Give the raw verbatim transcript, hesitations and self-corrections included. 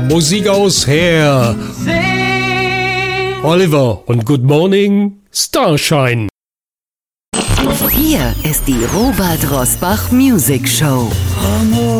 Musik aus Her. Oliver und Good Morning Starshine. Hier ist die Robert Rosbach Music Show.